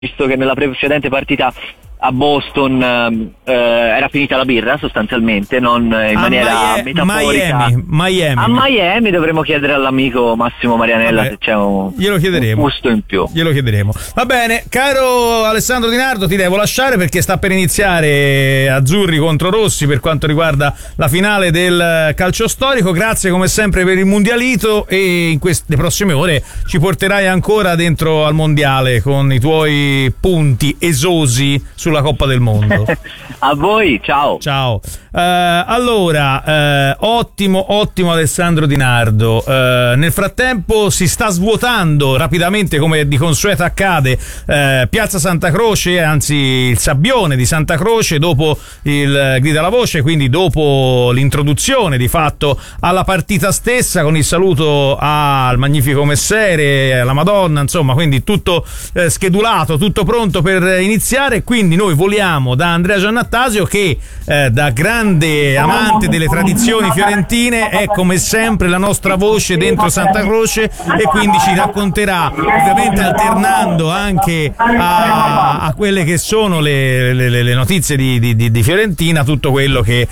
visto che nella precedente partita a Boston era finita la birra sostanzialmente, non in maniera metaforica. Miami. A Miami dovremmo chiedere all'amico Massimo Marianella se c'è un gusto in più. Glielo chiederemo. Va bene, caro Alessandro Di Nardo, ti devo lasciare perché sta per iniziare azzurri contro rossi per quanto riguarda la finale del calcio storico. Grazie come sempre per il mondialito, e in queste prossime ore ci porterai ancora dentro al mondiale con i tuoi punti esosi sulla Coppa del Mondo. A voi, ciao. Allora, ottimo Alessandro Di Nardo. Nel frattempo si sta svuotando rapidamente, come di consueto accade, Piazza Santa Croce, anzi il sabbione di Santa Croce, dopo il grida alla voce, quindi dopo l'introduzione di fatto alla partita stessa, con il saluto al magnifico messere, alla Madonna, insomma, quindi tutto schedulato, tutto pronto per iniziare. Quindi noi voliamo da Andrea Giannattasio, che da grande amante delle tradizioni fiorentine è come sempre la nostra voce dentro Santa Croce, e quindi ci racconterà, ovviamente alternando anche a quelle che sono le notizie di Fiorentina, tutto quello che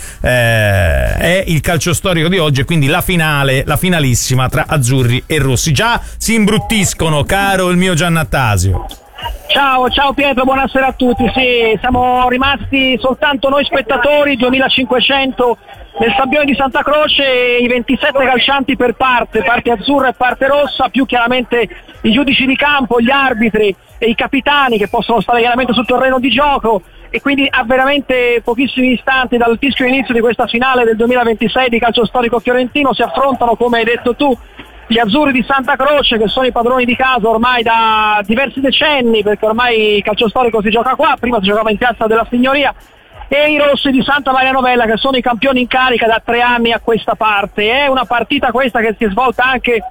è il calcio storico di oggi, e quindi la finalissima tra azzurri e rossi. Già si imbruttiscono, caro il mio Giannattasio. Ciao Pietro, buonasera a tutti. Sì, siamo rimasti soltanto noi spettatori, 2500 nel sabbione di Santa Croce, i 27 calcianti per parte azzurra e parte rossa, più chiaramente i giudici di campo, gli arbitri e i capitani che possono stare chiaramente sul terreno di gioco, e quindi a veramente pochissimi istanti dal fischio inizio di questa finale del 2026 di calcio storico fiorentino si affrontano, come hai detto tu, gli azzurri di Santa Croce, che sono i padroni di casa ormai da diversi decenni, perché ormai il calcio storico si gioca qua, prima si giocava in Piazza della Signoria, e i rossi di Santa Maria Novella, che sono i campioni in carica da 3 anni a questa parte. È una partita questa che si è svolta anche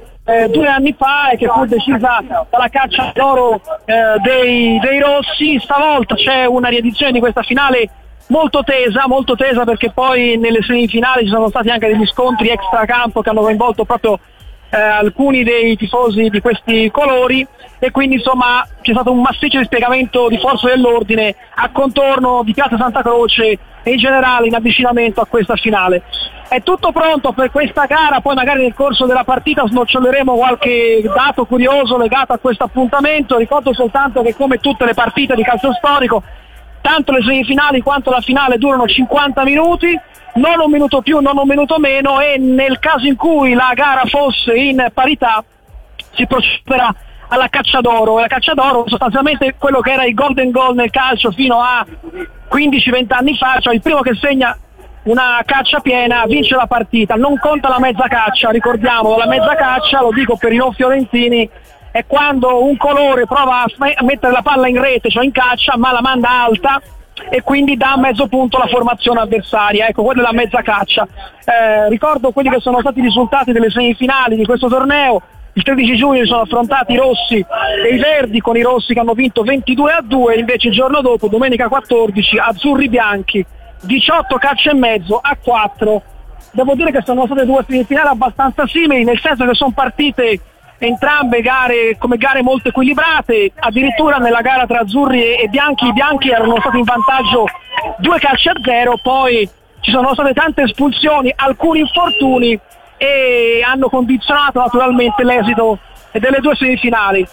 2 anni fa e che fu decisa dalla caccia d'oro dei rossi. Stavolta c'è una riedizione di questa finale molto tesa, perché poi nelle semifinali ci sono stati anche degli scontri extracampo che hanno coinvolto proprio alcuni dei tifosi di questi colori, e quindi insomma c'è stato un massiccio dispiegamento di forze dell'ordine a contorno di Piazza Santa Croce e in generale in avvicinamento a questa finale. È tutto pronto per questa gara, poi magari nel corso della partita snoccioleremo qualche dato curioso legato a questo appuntamento. Ricordo soltanto che, come tutte le partite di calcio storico, tanto le semifinali quanto la finale durano 50 minuti, non un minuto più, non un minuto meno, e nel caso in cui la gara fosse in parità si procederà alla caccia d'oro. La caccia d'oro sostanzialmente quello che era il golden goal nel calcio fino a 15-20 anni fa, cioè il primo che segna una caccia piena vince la partita. Non conta la mezza caccia, ricordiamo, la mezza caccia, lo dico per i non fiorentini, è quando un colore prova a mettere la palla in rete, cioè in caccia, ma la manda alta e quindi dà mezzo punto alla formazione avversaria. Ecco, quella è la mezza caccia. Ricordo quelli che sono stati i risultati delle semifinali di questo torneo. Il 13 giugno si sono affrontati i rossi e i verdi, con i rossi che hanno vinto 22-2, invece il giorno dopo, domenica 14, azzurri bianchi 18 calci e mezzo a 4. Devo dire che sono state 2 semifinali abbastanza simili, nel senso che sono partite entrambe gare come gare molto equilibrate. Addirittura nella gara tra azzurri e bianchi, i bianchi erano stati in vantaggio 2 calci a 0, poi ci sono state tante espulsioni, alcuni infortuni, e hanno condizionato naturalmente l'esito delle 2 semifinali.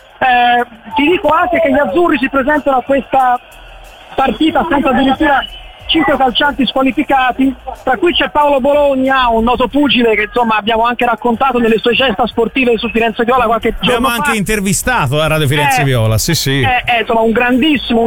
Ti dico anche che gli azzurri si presentano a questa partita senza addirittura 5 calcianti squalificati, tra cui c'è Paolo Bologna, un noto pugile che insomma abbiamo anche raccontato nelle sue gesta sportive su Firenze Viola qualche giorno fa. Abbiamo anche intervistato a Radio Firenze Viola, sì. Insomma un grandissimo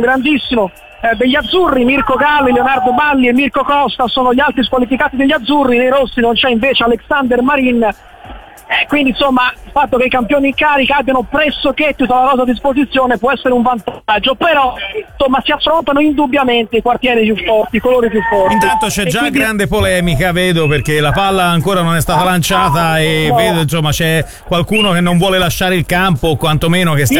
degli azzurri. Mirko Galli, Leonardo Balli e Mirko Costa sono gli altri squalificati degli azzurri. Nei rossi non c'è invece Alexander Marin. Quindi insomma il fatto che i campioni in carica abbiano pressoché tutta la rosa a disposizione può essere un vantaggio, però insomma si affrontano indubbiamente i quartieri più forti, i colori più forti. Intanto c'è già quindi grande polemica, vedo, perché la palla ancora non è stata lanciata e vedo insomma c'è qualcuno che non vuole lasciare il campo, o quantomeno che sta...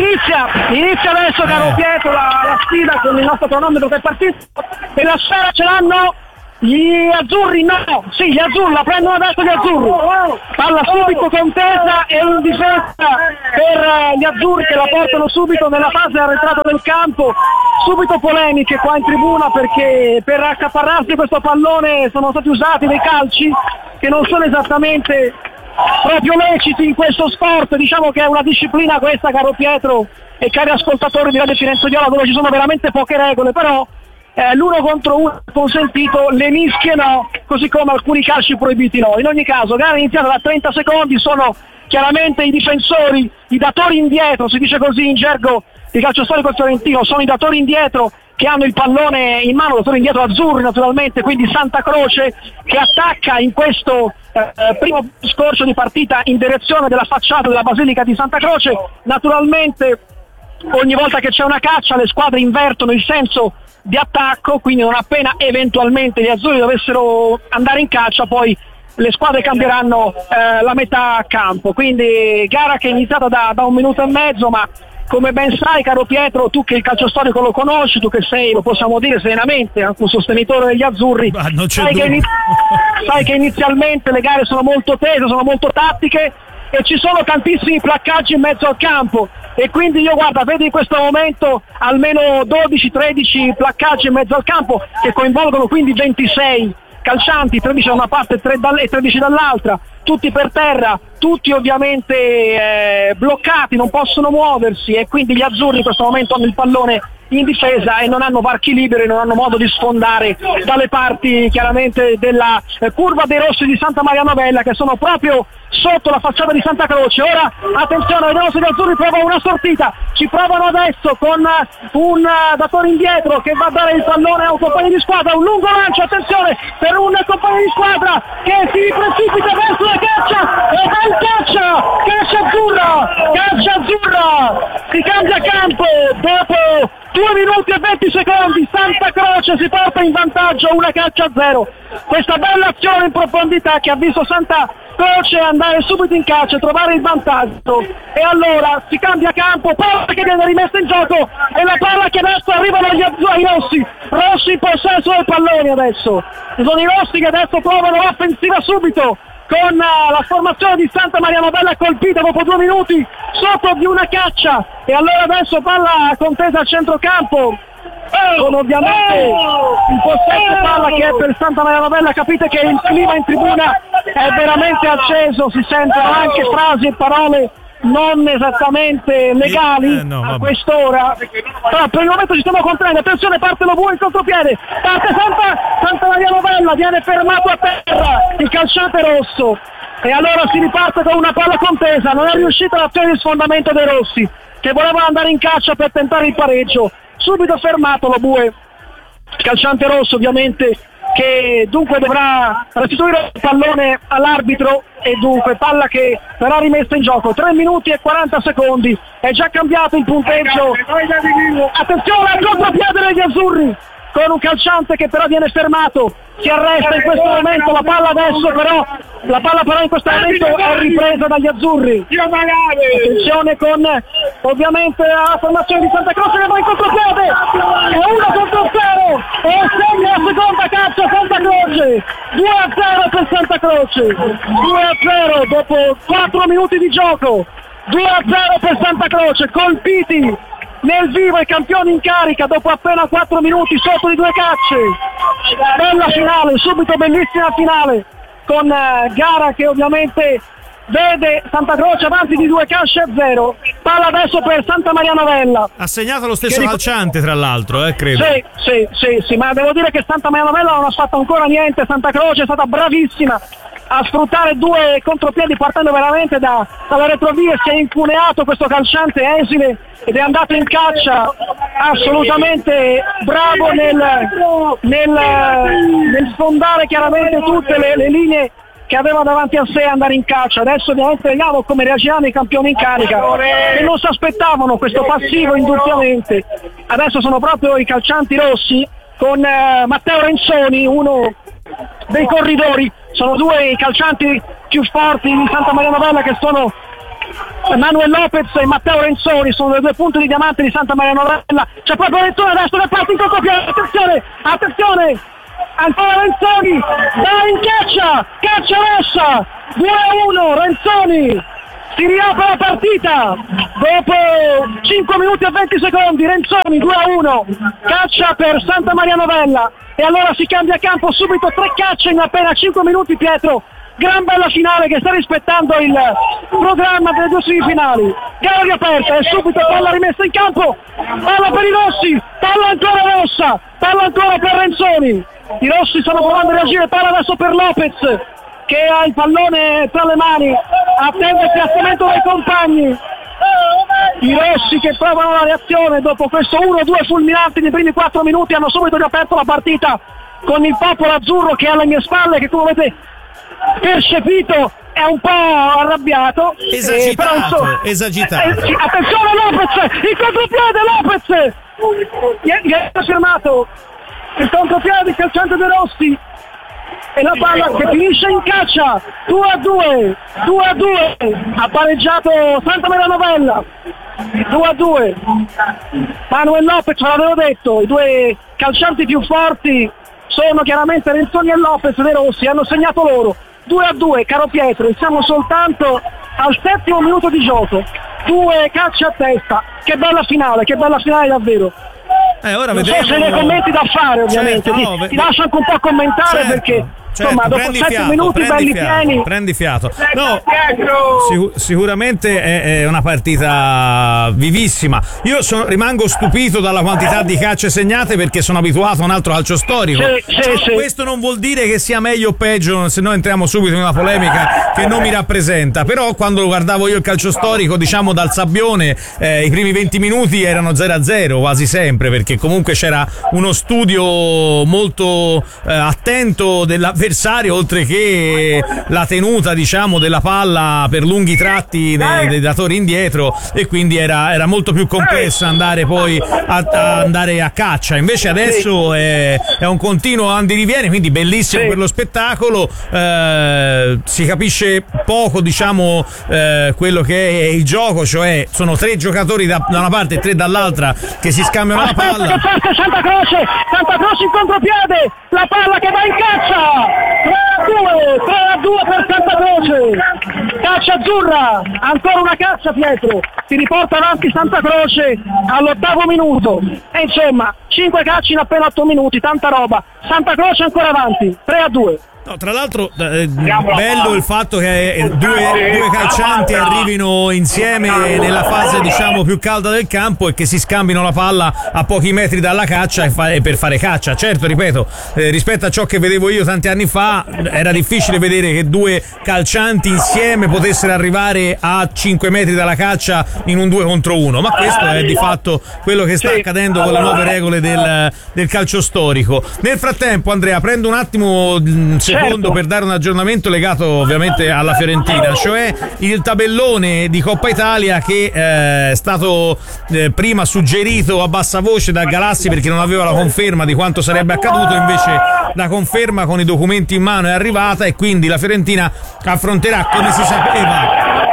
Inizia adesso, caro Pietro, la sfida con il nostro cronometro che è partito, e la sfera ce l'hanno Gli azzurri gli azzurri la prendono adesso gli azzurri, palla subito contesa e in difesa per gli azzurri che la portano subito nella fase arretrata del campo. Subito polemiche qua in tribuna perché per accaparrarsi questo pallone sono stati usati dei calci che non sono esattamente proprio leciti in questo sport. Diciamo che è una disciplina questa, caro Pietro e cari ascoltatori di Radio Firenziola, dove ci sono veramente poche regole, però l'uno contro uno consentito, le mischie no, così come alcuni calci proibiti no. In ogni caso, gara iniziata da 30 secondi, sono chiaramente i difensori, i datori indietro, si dice così in gergo di calcio storico fiorentino, sono i datori indietro che hanno il pallone in mano, datori indietro azzurri naturalmente, quindi Santa Croce che attacca in questo primo scorcio di partita in direzione della facciata della Basilica di Santa Croce. Naturalmente ogni volta che c'è una caccia le squadre invertono il senso di attacco, quindi non appena eventualmente gli azzurri dovessero andare in caccia poi le squadre cambieranno la metà campo, quindi gara che è iniziata da 1 minuto e mezzo, ma come ben sai, caro Pietro, tu che il calcio storico lo conosci, tu che sei, lo possiamo dire serenamente, anche un sostenitore degli azzurri, sai che inizialmente le gare sono molto tese, sono molto tattiche e ci sono tantissimi placcaggi in mezzo al campo, e quindi io vedo in questo momento almeno 12-13 placcaggi in mezzo al campo che coinvolgono quindi 26 calcianti, 13 da una parte e 13 dall'altra, tutti per terra, tutti ovviamente bloccati, non possono muoversi, e quindi gli azzurri in questo momento hanno il pallone in difesa e non hanno varchi liberi, non hanno modo di sfondare dalle parti chiaramente della curva dei rossi di Santa Maria Novella, che sono proprio sotto la facciata di Santa Croce. Ora attenzione, vediamo se gli azzurri provano una sortita, ci provano adesso con un datore indietro che va a dare il pallone a un compagno di squadra, un lungo lancio, attenzione per un compagno di squadra che si precipita verso la caccia e va in caccia azzurra, si cambia campo dopo 2 minuti e 20 secondi, Santa Croce si porta in vantaggio, una caccia a 0. Questa bella azione in profondità che ha visto Santa Croce andare subito in caccia e trovare il vantaggio, e allora si cambia campo, palla che viene rimessa in gioco e la palla che adesso arrivano ai rossi in possesso del pallone. Adesso sono i rossi che adesso provano l'offensiva subito con la formazione di Santa Maria Novella colpita dopo 2 minuti sotto di una caccia, e allora adesso palla contesa al centrocampo con ovviamente il possesso palla che è per Santa Maria Novella. Capite che il clima in tribuna è veramente acceso, si sentono anche frasi e parole non esattamente legali a quest'ora, però per il momento ci stiamo contraendo. Attenzione, parte lo in contropiede, parte Santa Maria Novella, viene fermato a terra il calciante rosso, e allora si riparte con una palla contesa. Non è riuscita l'azione di sfondamento dei rossi che volevano andare in caccia per tentare il pareggio, subito fermato lo Bue, calciante rosso ovviamente, che dunque dovrà restituire il pallone all'arbitro, e dunque palla che verrà rimessa in gioco. 3 minuti e 40 secondi, è già cambiato il punteggio. Attenzione al contropiede degli azzurri con un calciante che però viene fermato, si arresta in questo momento, la palla però in questo momento è ripresa dagli azzurri. Attenzione con ovviamente la formazione di Santa Croce che va in contropiede, e 1-0 e segna la seconda caccia Santa Croce, 2-0 per Santa Croce, 2-0 dopo 4 minuti di gioco, 2-0 per Santa Croce, colpiti nel vivo i campioni in carica dopo appena 4 minuti sotto di 2 cacce. Bella finale, subito bellissima finale, con gara che ovviamente vede Santa Croce avanti di 2 cacce a 0. Palla adesso per Santa Maria Novella. Ha segnato lo stesso calciante tra l'altro, credo. Sì, ma devo dire che Santa Maria Novella non ha fatto ancora niente. Santa Croce è stata bravissima a sfruttare 2 contropiedi partendo veramente dalle retrovie, si è incuneato questo calciante esile ed è andato in caccia, assolutamente bravo nel sfondare chiaramente tutte le linee che aveva davanti a sé e andare in caccia. Adesso ovviamente vediamo come reagiranno i campioni in carica, che non si aspettavano questo passivo indubbiamente. Adesso sono proprio i calcianti rossi con Matteo Renzoni, uno dei corridori. Sono 2 i calcianti più forti di Santa Maria Novella, che sono Manuel Lopez e Matteo Renzoni, sono le 2 punte di diamante di Santa Maria Novella. C'è proprio Renzoni adesso che parte in contropiede, attenzione ancora Renzoni, va in caccia rossa, 2-1, Renzoni, si riapre la partita, dopo 5 minuti e 20 secondi, Renzoni 2-1, caccia per Santa Maria Novella, e allora si cambia campo subito, 3 cacce in appena 5 minuti, Pietro. Gran bella finale che sta rispettando il programma delle 2 semifinali. Gara riaperta e subito palla rimessa in campo, palla per i rossi, palla ancora rossa, palla ancora per Renzoni. I rossi stanno provando a reagire, palla adesso per Lopez che ha il pallone tra le mani, attende il piazzamento dei compagni. I rossi che provano la reazione dopo questo 1-2 fulminante nei primi 4 minuti hanno subito riaperto la partita con il popolo azzurro che è alle mie spalle, che come avete percepito è un po' arrabbiato, esagitato. Attenzione Lopez, il contropiede Lopez, gli è fermato il contropiede del calciante dei rossi e la palla che finisce in caccia. 2-2, ha pareggiato Santa Maria Novella, 2-2. Manuel Lopez, ve l'avevo detto, i 2 calcianti più forti sono chiaramente Renzoni e Lopez dei rossi, hanno segnato loro. 2-2, caro Pietro, siamo soltanto al 7° minuto di gioco, 2 calci a testa. Che bella finale davvero. Ora non so se ne commenti da fare, ovviamente, certo, ti lascio anche un po' commentare, certo, perché insomma dopo 7 minuti belli pieni. Prendi fiato. No, sicuramente è una partita vivissima. Io rimango stupito dalla quantità di calci segnate, perché sono abituato a un altro calcio storico. Sì. Questo non vuol dire che sia meglio o peggio, se no entriamo subito in una polemica che non mi rappresenta. Però quando guardavo io il calcio storico, diciamo dal Sabbione, i primi 20 minuti erano 0-0 quasi sempre, perché comunque c'era uno studio molto attento dell'avversario, oltre che la tenuta, diciamo, della palla per lunghi tratti dei datori indietro, e quindi era molto più complesso andare poi andare a caccia. Invece adesso è un continuo andirivieni, quindi bellissimo per lo spettacolo. Si capisce poco, diciamo, quello che è il gioco, cioè sono 3 giocatori da una parte e 3 dall'altra che si scambiano la palla. Che parte Santa Croce in contropiede, la palla che va in caccia, 3-2 per Santa Croce, caccia azzurra, ancora una caccia, Pietro, si riporta avanti Santa Croce all'8° minuto, e insomma 5 calci in appena 8 minuti, tanta roba. Santa Croce ancora avanti, 3-2. No, tra l'altro bello il fatto che due calcianti arrivino insieme nella fase, diciamo, più calda del campo, e che si scambino la palla a pochi metri dalla caccia e per fare caccia. Certo, ripeto, rispetto a ciò che vedevo io tanti anni fa, era difficile vedere che 2 calcianti insieme potessero arrivare a 5 metri dalla caccia in un 2 contro 1, ma questo è di fatto quello che sta accadendo con le nuove regole del calcio storico. Nel frattempo, Andrea, prendo un attimo secondo per dare un aggiornamento legato ovviamente alla Fiorentina, cioè il tabellone di Coppa Italia che è stato prima suggerito a bassa voce da Galassi, perché non aveva la conferma di quanto sarebbe accaduto. Invece la conferma con i documenti in mano è arrivata, e quindi la Fiorentina affronterà, come si sapeva,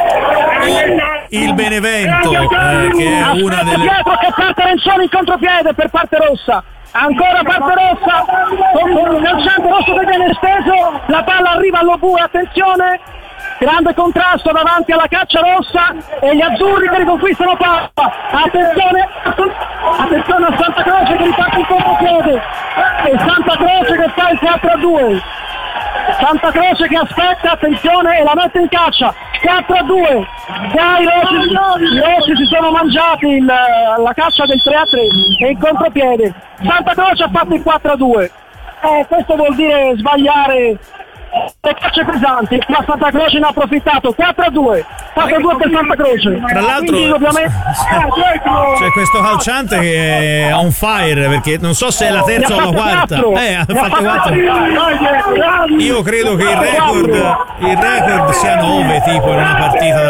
il Benevento, che è una delle... Dietro che parte Renzoni in contropiede per parte rossa. Ancora parte rossa, con il calciante rosso che viene esteso, la palla arriva all'Obue, attenzione, grande contrasto davanti alla caccia rossa, e gli azzurri che riconquistano palla. Attenzione a Santa Croce che riparte in contropiede, e Santa Croce che fa il 4-2. Santa Croce che aspetta, attenzione, e la mette in caccia. 4-2. I rossi si sono mangiati la caccia del 3-3 e il contropiede. Santa Croce ha fatto il 4-2. Questo vuol dire sbagliare le cacce pesanti, ma Santa Croce ne ha approfittato. 4-2 per Santa Croce. Tra l'altro c'è questo calciante che è on fire, perché non so se è la terza o la quarta. Ha fatto 4. Io credo che il record sia 9, tipo, in una partita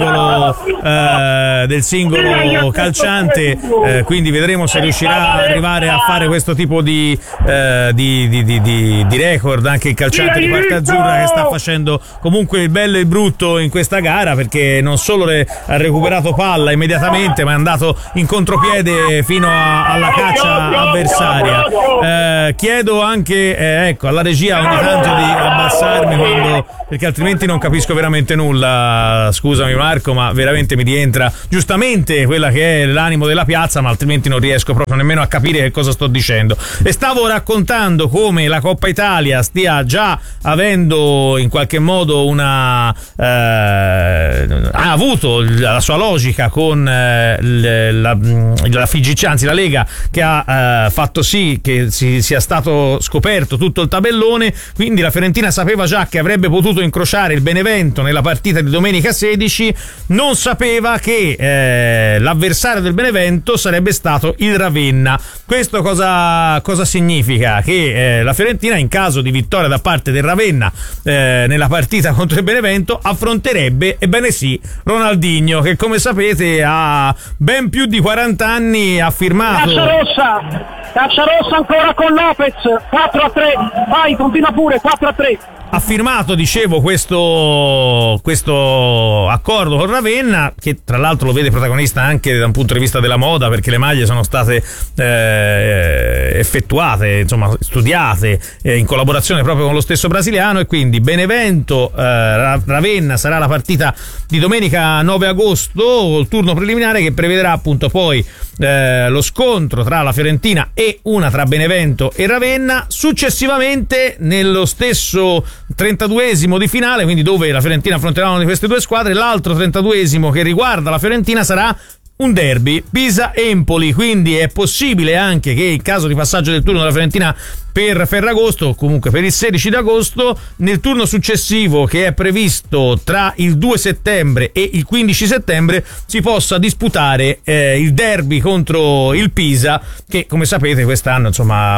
del singolo calciante, quindi vedremo se riuscirà ad arrivare a fare questo tipo di record anche il calciante di quarta azzurra che sta facendo comunque il bello e il brutto in questa gara, perché non solo ha recuperato palla immediatamente, ma è andato in contropiede fino alla caccia avversaria. Chiedo anche ecco, alla regia ogni tanto di abbassarmi perché altrimenti non capisco veramente nulla. Scusami Marco, ma veramente mi rientra giustamente quella che è l'animo della piazza, ma altrimenti non riesco proprio nemmeno a capire che cosa sto dicendo. E stavo raccontando come la Coppa Italia stia già avendo in qualche modo ha avuto la sua logica con la FIGC, anzi la Lega, che ha fatto sì che sia stato scoperto tutto il tabellone, quindi la Fiorentina sapeva già che avrebbe potuto incrociare il Benevento nella partita di domenica 16, non sapeva che l'avversario del Benevento sarebbe stato il Ravenna. Questo cosa significa? Che la Fiorentina, in caso di vittoria da parte del Ravenna nella partita contro il Benevento, affronterebbe, ebbene sì, Ronaldinho, che come sapete ha ben più di 40 anni, ha firmato. Caccia rossa ancora con Lopez, 4-3, vai, continua pure, 4-3. Ha firmato, dicevo, questo accordo con Ravenna, che tra l'altro lo vede protagonista anche da un punto di vista della moda, perché le maglie sono state effettuate, insomma studiate in collaborazione proprio con lo stesso brasiliano, e quindi Benevento Ravenna sarà la partita di domenica 9 agosto, il turno preliminare che prevederà appunto poi lo scontro tra la Fiorentina e una tra Benevento e Ravenna. Successivamente, nello stesso 32esimo di finale, quindi dove la Fiorentina affronterà una di queste due squadre, l'altro 32esimo che riguarda la Fiorentina sarà un derby Pisa-Empoli, quindi è possibile anche che in caso di passaggio del turno della Fiorentina per Ferragosto, o comunque per il 16 di agosto, nel turno successivo che è previsto tra il 2 settembre e il 15 settembre si possa disputare il derby contro il Pisa, che come sapete quest'anno insomma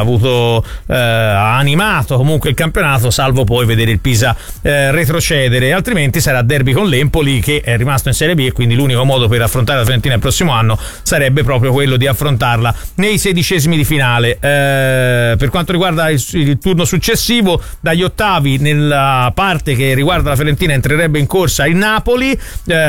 ha animato comunque il campionato, salvo poi vedere il Pisa retrocedere, altrimenti sarà derby con l'Empoli, che è rimasto in Serie B, e quindi l'unico modo per affrontare la Fiorentina il prossimo anno sarebbe proprio quello di affrontarla nei 16esimi di finale. Per quanto riguarda il turno successivo, dagli ottavi, nella parte che riguarda la Fiorentina, entrerebbe in corsa il Napoli,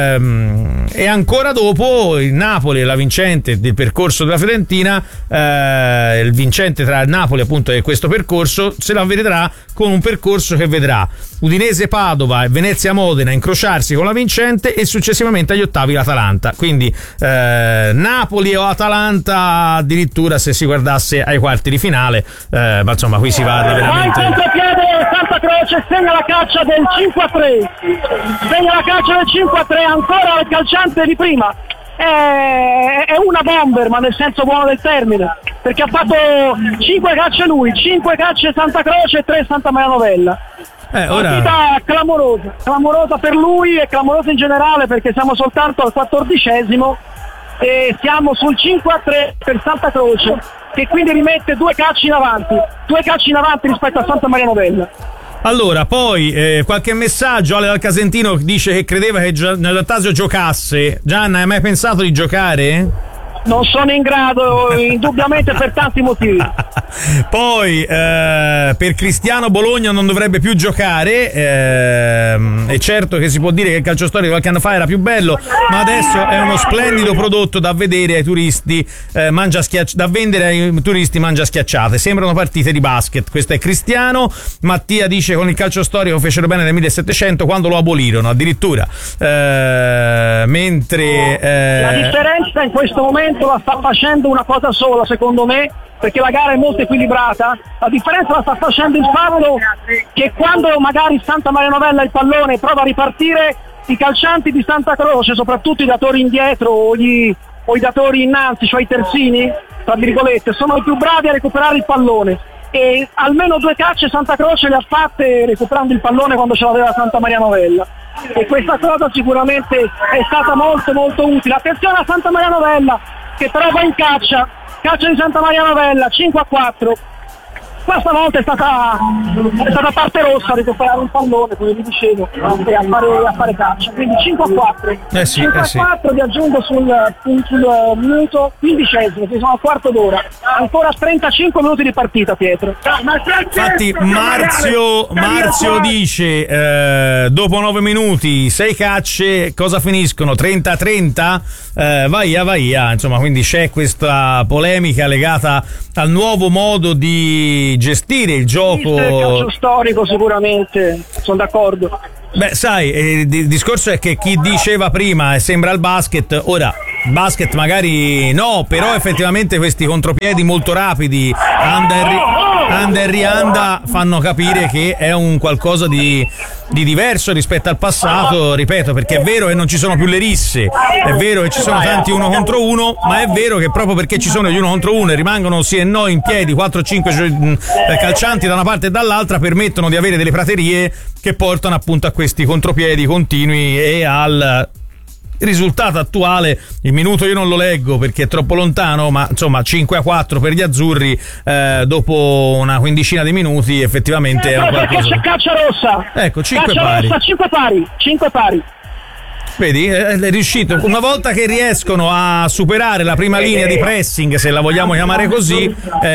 e ancora dopo il Napoli e la vincente del percorso della Fiorentina, il vincente tra il Napoli appunto e questo percorso se la vedrà con un percorso che vedrà Udinese Padova e Venezia Modena incrociarsi con la vincente, e successivamente agli ottavi l'Atalanta, quindi Napoli o Atalanta addirittura se si guardasse ai quarti di finale, ma insomma qui si va veramente. Va in contropiede Santa Croce, segna la caccia del 5-3, ancora il calciante di prima, è una bomber, ma nel senso buono del termine, perché ha fatto 5 cacce lui, 5 cacce Santa Croce e 3 Santa Maria Novella. Partita clamorosa per lui e clamorosa in generale, perché siamo soltanto al 14esimo e siamo sul 5-3 per Santa Croce, che quindi rimette 2 calci in avanti rispetto a Santa Maria Novella. Allora, poi qualche messaggio. Ale dal Casentino dice che credeva che Giannattasio giocasse. Gianna, hai mai pensato di giocare? Non sono in grado, indubbiamente, per tanti motivi. Poi per Cristiano Bologna non dovrebbe più giocare, è certo che si può dire che il calcio storico qualche anno fa era più bello, ma adesso è uno splendido prodotto da vedere ai turisti, da vendere ai turisti mangia schiacciate, sembrano partite di basket. Questo è Cristiano. Mattia dice con il calcio storico fecero bene nel 1700 quando lo abolirono addirittura, mentre la differenza in questo momento la sta facendo una cosa sola, secondo me, perché la gara è molto equilibrata. La differenza la sta facendo il fatto che quando magari Santa Maria Novella il pallone prova a ripartire, i calcianti di Santa Croce, soprattutto i datori indietro o i datori innanzi, cioè i terzini tra virgolette, sono i più bravi a recuperare il pallone, e almeno 2 cacce Santa Croce le ha fatte recuperando il pallone quando ce l'aveva Santa Maria Novella, e questa cosa sicuramente è stata molto molto utile. Attenzione a Santa Maria Novella che però va in caccia di Santa Maria Novella, 5-4, questa volta è stata parte rossa a recuperare un pallone, come vi dicevo, e a fare caccia. Quindi 5-4. 5-4 vi aggiungo sul minuto 15esimo, che sono al quarto d'ora. Ancora 35 minuti di partita, Pietro. Infatti Marzio dice dopo 9 minuti 6 cacce, cosa finiscono? 30-30? Vai, insomma, quindi c'è questa polemica legata al nuovo modo di gestire il gioco. Il calcio storico, sicuramente, sono d'accordo. Beh, sai, il discorso è che chi diceva prima sembra il basket, ora basket magari no, però effettivamente questi contropiedi molto rapidi, anda e rianda, fanno capire che è un qualcosa di diverso rispetto al passato, ripeto, perché è vero che non ci sono più le risse, è vero che ci sono tanti 1 contro 1, ma è vero che proprio perché ci sono gli 1 contro 1 e rimangono sì e no in piedi 4-5 calcianti da una parte e dall'altra, permettono di avere delle praterie che portano appunto a questi contropiedi continui e al risultato attuale. Il minuto io non lo leggo perché è troppo lontano, ma insomma 5-4 per gli azzurri dopo una quindicina di minuti, effettivamente è un qualcosa. C'è caccia rossa, ecco, 5 pari. Vedi, è riuscito. Una volta che riescono a superare la prima linea di pressing, se la vogliamo chiamare così,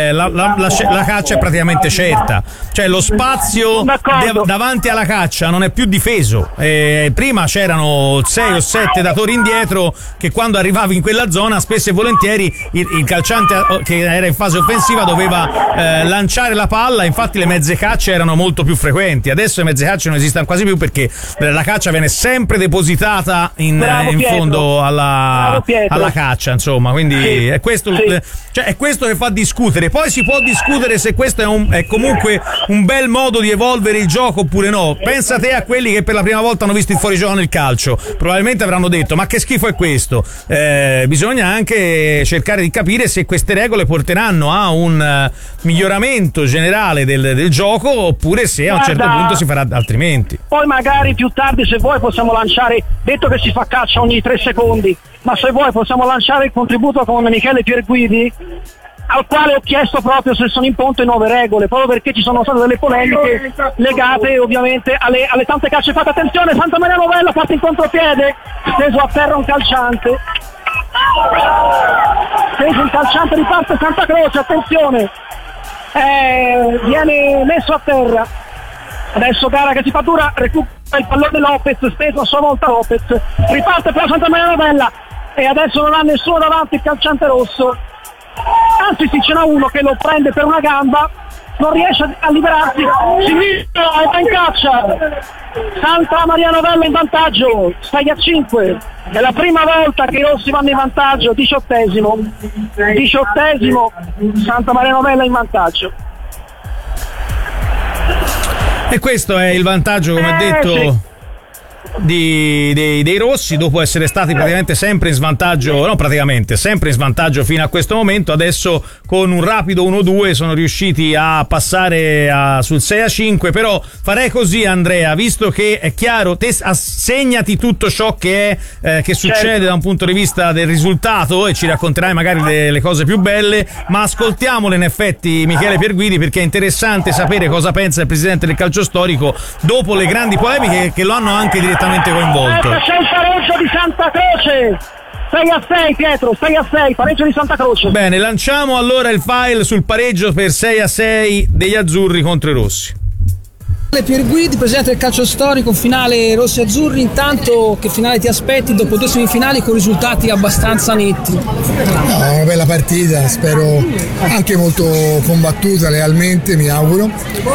la caccia è praticamente certa. Cioè lo spazio davanti alla caccia non è più difeso. Prima c'erano 6 o 7 datori indietro che quando arrivavi in quella zona spesso e volentieri il calciante che era in fase offensiva doveva lanciare la palla, infatti le mezze cacce erano molto più frequenti. Adesso le mezze cacce non esistono quasi più perché la caccia viene sempre depositata in fondo alla caccia, insomma, quindi sì, è questo cioè è questo che fa discutere. Poi si può discutere se questo è comunque un bel modo di evolvere il gioco oppure no. Pensa te a quelli che per la prima volta hanno visto il fuorigioco nel calcio, probabilmente avranno detto ma che schifo è questo. Bisogna anche cercare di capire se queste regole porteranno a un miglioramento generale del gioco oppure se a un certo punto si farà altrimenti. Poi magari più tardi, se vuoi, possiamo lanciare, detto che si fa caccia ogni 3 secondi, ma se vuoi possiamo lanciare il contributo con Michele Pierguidi, al quale ho chiesto proprio se sono in ponte nuove regole, proprio perché ci sono state delle polemiche legate ovviamente alle tante cacce fatte. Attenzione, Santa Maria Novella parte in contropiede, steso a terra un calciante, riparte Santa Croce, attenzione, viene messo a terra. Adesso gara che si fa dura, recupera il pallone Lopez, steso a sua volta Lopez, riparte per la Santa Maria Novella e adesso non ha nessuno davanti il calciante rosso, anzi sì, ce n'ha uno che lo prende per una gamba, non riesce a liberarsi, sinistro, va in caccia, Santa Maria Novella in vantaggio, 6-5, è la prima volta che i rossi vanno in vantaggio, 18esimo, Santa Maria Novella in vantaggio. E questo è il vantaggio, come detto, dei rossi, dopo essere stati praticamente sempre in svantaggio, no praticamente, sempre in svantaggio fino a questo momento. Adesso con un rapido 1-2 sono riusciti a passare sul 6-5, però farei così, Andrea, visto che è chiaro, te assegnati tutto ciò che succede da un punto di vista del risultato e ci racconterai magari le cose più belle, ma ascoltiamole in effetti Michele Pierguidi, perché è interessante sapere cosa pensa il presidente del calcio storico dopo le grandi polemiche che lo hanno anche direttamente coinvolto. C'è il pareggio di Santa Croce, 6-6 Pietro, 6-6, pareggio di Santa Croce. Bene, lanciamo allora il file sul pareggio per 6-6 degli azzurri contro i rossi. Pierguidi, presidente del calcio storico, finale rossi-azzurri. Intanto che finale ti aspetti dopo 2 semifinali con risultati abbastanza netti? Una bella partita, spero anche molto combattuta, lealmente, mi auguro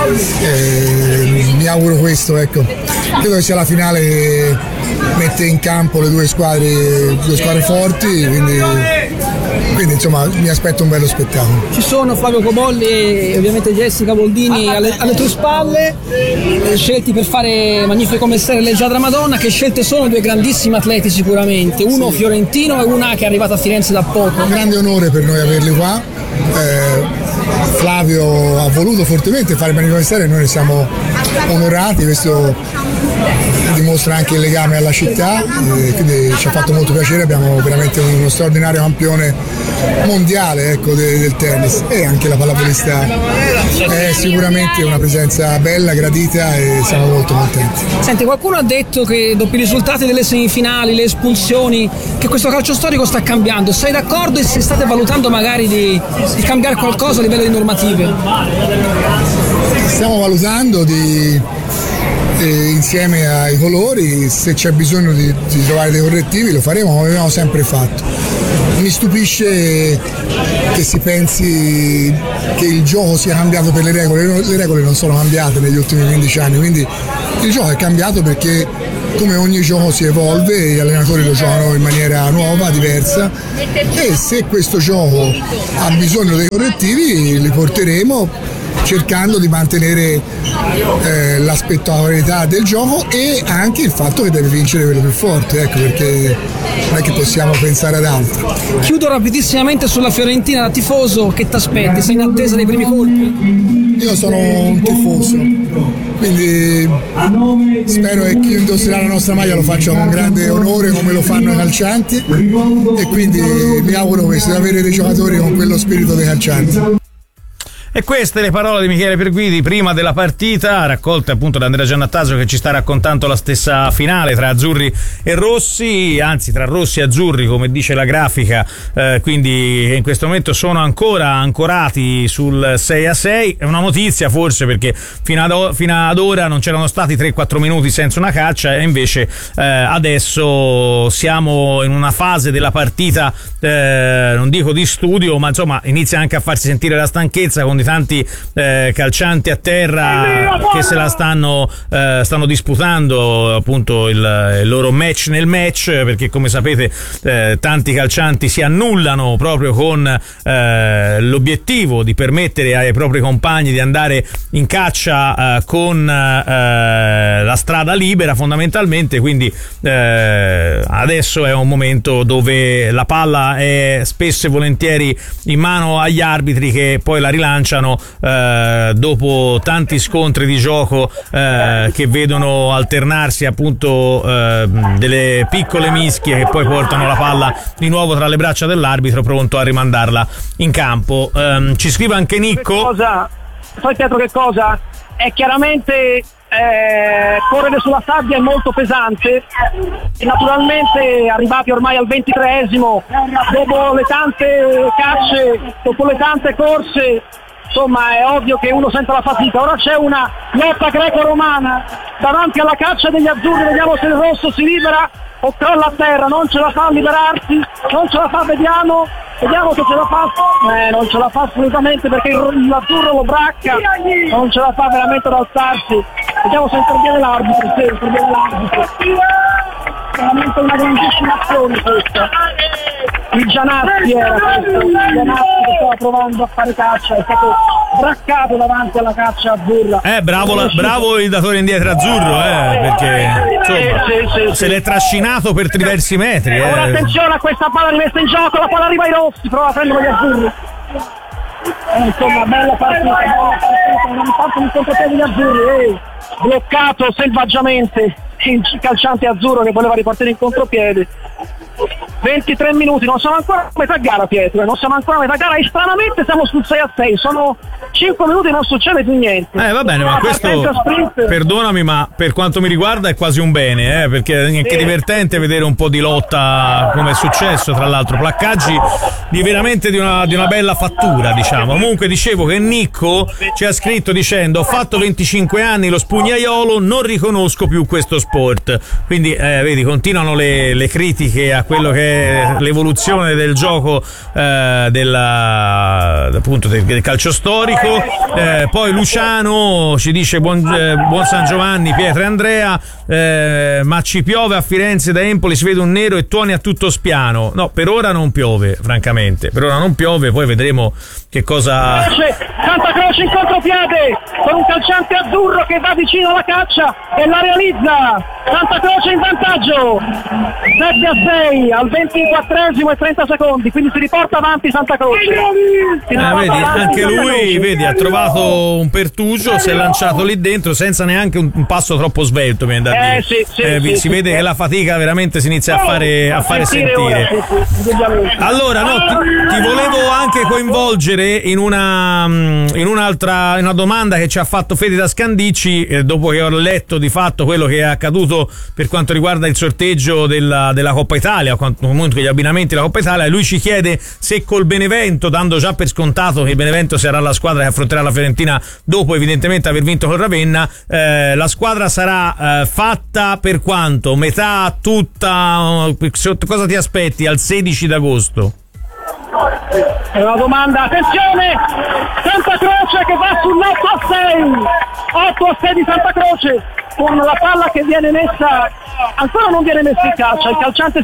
questo, ecco. Credo che sia la finale che mette in campo le due squadre forti, quindi insomma mi aspetto un bello spettacolo. Ci sono Fabio Cobolli e ovviamente Jessica Boldini alle tue spalle, scelti per fare magnifico mestiere Leggiadra Madonna. Che scelte sono? 2 grandissimi atleti sicuramente, uno fiorentino e una che è arrivata a Firenze da poco. Un grande onore per noi averli qua, Flavio ha voluto fortemente fare il manifestare e noi ne siamo onorati, questo dimostra anche il legame alla città, quindi ci ha fatto molto piacere, abbiamo veramente uno straordinario campione mondiale, ecco, del tennis, e anche la pallavolista è sicuramente una presenza bella, gradita, e siamo molto contenti. Senti, qualcuno ha detto che dopo i risultati delle semifinali, le espulsioni, che questo calcio storico sta cambiando. Sei d'accordo, e se state valutando magari di cambiare qualcosa a livello di normative? Stiamo valutando insieme ai colori, se c'è bisogno di trovare dei correttivi lo faremo, come abbiamo sempre fatto. Mi stupisce che si pensi che il gioco sia cambiato per le regole non sono cambiate negli ultimi 15 anni, quindi il gioco è cambiato perché come ogni gioco si evolve, gli allenatori lo giocano in maniera nuova, diversa, e se questo gioco ha bisogno dei correttivi li porteremo, cercando di mantenere la spettacolarità del gioco e anche il fatto che deve vincere quello più forte, ecco, perché non è che possiamo pensare ad altro. Chiudo rapidissimamente sulla Fiorentina, da tifoso, che ti aspetti? Sei in attesa dei primi colpi? Io sono un tifoso, quindi spero che chi indosserà la nostra maglia lo faccia con grande onore come lo fanno i calcianti, e quindi mi auguro questo, di avere dei giocatori con quello spirito dei calcianti. E queste le parole di Michele Perguidi prima della partita, raccolte appunto da Andrea Giannattasio, che ci sta raccontando la stessa finale tra azzurri e rossi, anzi tra rossi e azzurri, come dice la grafica, quindi in questo momento sono ancora ancorati sul 6-6. È una notizia forse, perché fino ad ora non c'erano stati 3-4 minuti senza una caccia, e invece adesso siamo in una fase della partita, non dico di studio, ma insomma inizia anche a farsi sentire la stanchezza, con di tanti calcianti a terra che se la stanno disputando appunto il loro match nel match, perché come sapete tanti calcianti si annullano proprio con l'obiettivo di permettere ai propri compagni di andare in caccia con la strada libera, fondamentalmente. Quindi adesso è un momento dove la palla è spesso e volentieri in mano agli arbitri, che poi la rilanciano dopo tanti scontri di gioco che vedono alternarsi appunto delle piccole mischie che poi portano la palla di nuovo tra le braccia dell'arbitro, pronto a rimandarla in campo. Ci scrive anche Nicco. Sai Pietro che cosa? È chiaramente correre sulla sabbia è molto pesante, e naturalmente arrivati ormai al 23esimo, dopo le tante cacce, dopo le tante corse, insomma è ovvio che uno sente la fatica. Ora c'è una lotta greco-romana davanti alla caccia degli azzurri, vediamo se il rosso si libera o crolla a terra, non ce la fa a liberarsi, non ce la fa, vediamo che ce la fa, non ce la fa assolutamente, perché l'azzurro lo bracca, non ce la fa veramente ad alzarsi. Vediamo se interviene l'arbitro, sì, interviene l'arbitro. Veramente una grandissima azione questa. Il Gianazzi era questo, il Gianazzi che stava provando a fare caccia, è stato braccato davanti alla caccia azzurra. Bravo il datore indietro azzurro, perché insomma, se l'è trascinato per diversi metri. Ora attenzione a questa palla rimessa in gioco, la palla arriva ai rossi, prova a prendere gli azzurri. Insomma, bella partita, non fatto un contropiede di azzurri, bloccato selvaggiamente il calciante azzurro che voleva ripartire in contropiede. 23 minuti, non siamo ancora a metà gara, Pietro, non siamo ancora a metà gara, e stranamente siamo sul 6-6, sono 5 minuti e non succede più niente. Va bene, ma questo, perdonami, ma per quanto mi riguarda è quasi un bene, perché è anche divertente vedere un po' di lotta, come è successo tra l'altro, placcaggi di veramente di una bella fattura, diciamo. Comunque dicevo che Nicco ci ha scritto dicendo: ho fatto 25 anni lo spugnaiolo, non riconosco più questo sport. Quindi vedi, continuano le critiche a quello che è l'evoluzione del gioco appunto del calcio storico. Poi Luciano ci dice buon San Giovanni Pietro e Andrea, ma ci piove a Firenze, da Empoli si vede un nero e tuoni a tutto spiano. No, per ora non piove, francamente, per ora non piove, poi vedremo che cosa... Santa Croce in contropiede con un calciante azzurro che va vicino alla caccia e la realizza. Santa Croce in vantaggio 7-6 al 24esimo e 30 secondi, quindi si riporta avanti Santa Croce. Vedi, anche lui vedi, ha trovato un pertugio, si è lanciato lì dentro senza neanche un passo troppo svelto, mi viene da dire. Si vede che la fatica veramente si inizia a fare sentire. Allora ti volevo anche coinvolgere in una domanda che ci ha fatto Fede da Scandicci, dopo che ho letto di fatto quello che è accaduto per quanto riguarda il sorteggio della Coppa Italia, comunque gli abbinamenti della Coppa Italia. Lui ci chiede se col Benevento, dando già per scontato che il Benevento sarà la squadra che affronterà la Fiorentina dopo evidentemente aver vinto con Ravenna, la squadra sarà fatta per quanto? Metà, tutta? Cosa ti aspetti al 16 d'agosto? È una domanda, attenzione, Santa Croce che va sull'8-6 di Santa Croce con la palla che viene messa, ancora non viene messa in calcia, il calciante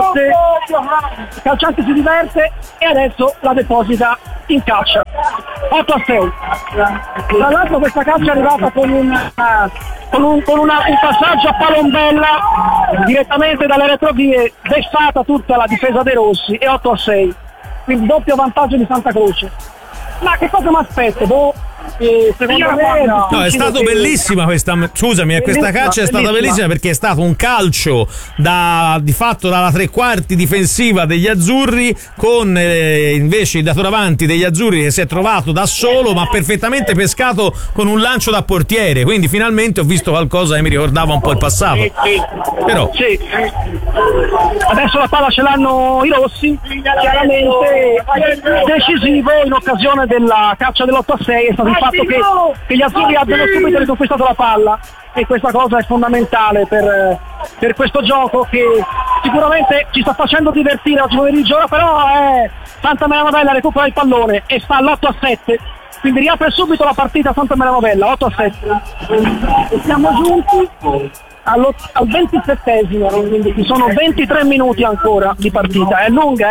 si diverte e adesso la deposita in calcia. 8-6. Tra l'altro questa calcia è arrivata con un passaggio a palombella direttamente dalle retrovie, vessata tutta la difesa dei rossi e 8-6. Quindi doppio vantaggio di Santa Croce. Ma che cosa mi aspetto? Secondo me no, è stato bellissima questa. Scusami, questa caccia è stata bellissima perché è stato un calcio di fatto dalla tre quarti difensiva degli azzurri, con invece il dato davanti degli azzurri che si è trovato da solo ma perfettamente pescato con un lancio da portiere. Quindi finalmente ho visto qualcosa che mi ricordava un po' il passato. Però adesso la palla ce l'hanno i rossi, chiaramente decisivo in occasione della caccia dell'8-6 è stato il fatto che gli azzurri abbiano subito riconquistato la palla, e questa cosa è fondamentale per questo gioco che sicuramente ci sta facendo divertire oggi pomeriggio, però Santa Maria Novella recupera il pallone e sta all'8-7, quindi riapre subito la partita Santa Maria Novella. 8-7, siamo giunti al 27esimo, quindi ci sono 23 minuti ancora di partita, è lunga.